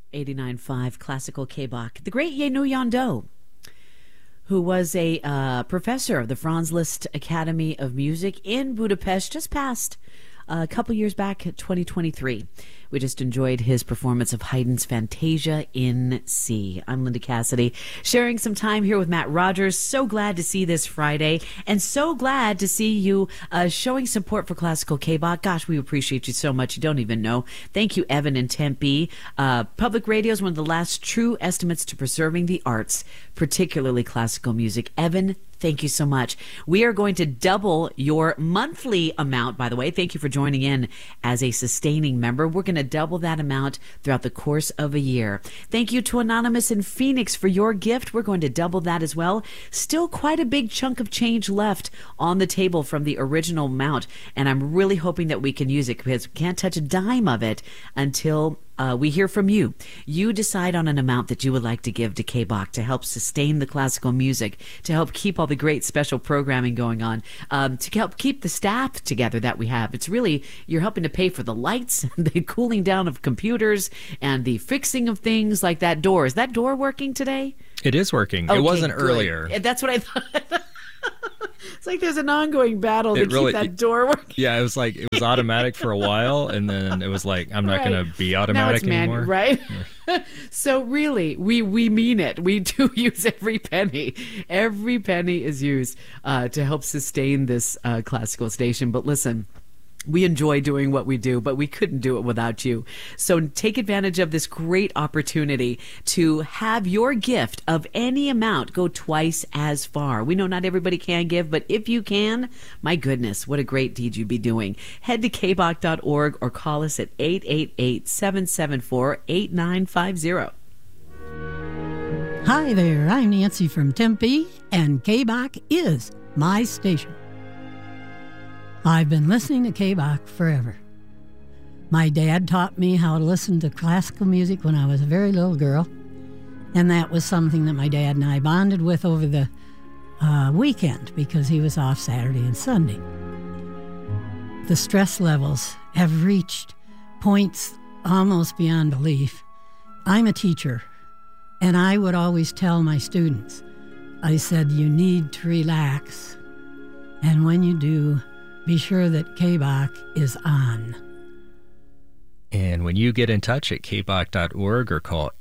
89.5 Classical K-Bach. The great Yenu Yando, who was a professor of the Franz Liszt Academy of Music in Budapest, just passed a couple years back, 2023. We just enjoyed his performance of Haydn's Fantasia in C. I'm Linda Cassidy, sharing some time here with Matt Rogers. So glad to see this Friday, and so glad to see you showing support for Classical K-Bach. Gosh, we appreciate you so much. You don't even know. Thank you, Evan in Tempe. Public radio is one of the last true estimates to preserving the arts, particularly classical music. Evan, thank you so much. We are going to double your monthly amount, by the way. Thank you for joining in as a sustaining member. We're going to double that amount throughout the course of a year. Thank you to Anonymous in Phoenix for your gift. We're going to double that as well. Still quite a big chunk of change left on the table from the original amount, and I'm really hoping that we can use it because we can't touch a dime of it until we hear from you. You decide on an amount that you would like to give to K-Bach to help sustain the classical music, to help keep all the great special programming going on, to help keep the staff together that we have. It's really, you're helping to pay for the lights, the cooling down of computers, and the fixing of things like that door. Is that door working today? It is working. Okay, it wasn't good. earlier. That's what I thought. It's like there's an ongoing battle to really, keep that door working. Yeah, it was like, it was automatic for a while, and then it was like, I'm not going to be automatic anymore. Right? Yeah. So really, we mean it. We do use every penny. Every penny is used to help sustain this classical station. But listen, we enjoy doing what we do, but we couldn't do it without you. So take advantage of this great opportunity to have your gift of any amount go twice as far. We know not everybody can give, but if you can, my goodness, what a great deed you'd be doing. Head to kbach.org or call us at 888-774-8950. Hi there, I'm Nancy from Tempe, and K-Bach is my station. I've been listening to K-Bach forever. My dad taught me how to listen to classical music when I was a very little girl, and that was something that my dad and I bonded with over the weekend because he was off Saturday and Sunday. The stress levels have reached points almost beyond belief. I'm a teacher, and I would always tell my students, I said, you need to relax, and when you do, be sure that K-Bach is on. And when you get in touch at kbach.org or call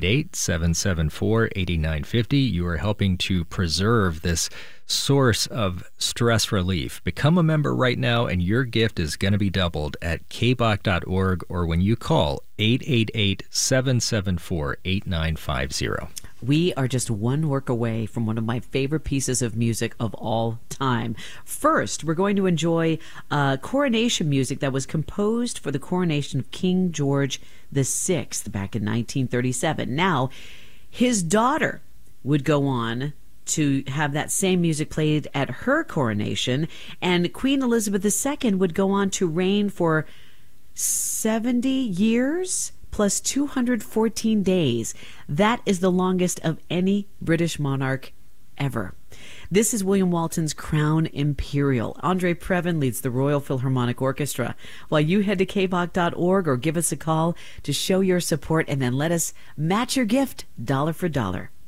888-774-8950, you are helping to preserve this source of stress relief. Become a member right now, and your gift is going to be doubled at kbach.org or when you call 888-774-8950. We are just one work away from one of my favorite pieces of music of all time. First, we're going to enjoy coronation music that was composed for the coronation of King George VI back in 1937. Now, his daughter would go on to have that same music played at her coronation, and Queen Elizabeth II would go on to reign for 70 years plus 214 days. That is the longest of any British monarch ever. This is William Walton's Crown Imperial. Andre Previn leads the Royal Philharmonic Orchestra. While you head to kbach.org or give us a call to show your support, and then let us match your gift dollar for dollar.